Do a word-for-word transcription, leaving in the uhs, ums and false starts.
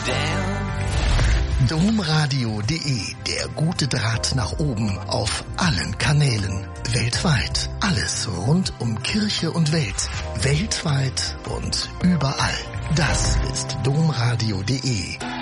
domradio punkt de, der gute Draht nach oben auf allen Kanälen. Weltweit. Alles rund um Kirche und Welt. Weltweit und überall. Das ist domradio punkt de.